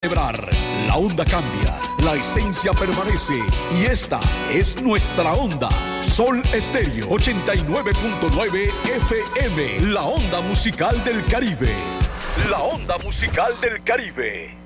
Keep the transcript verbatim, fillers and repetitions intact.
Celebrar. La onda cambia, la esencia permanece y esta es nuestra onda. Sol Estéreo ochenta y nueve punto nueve F M, la onda musical del Caribe. La onda musical del Caribe.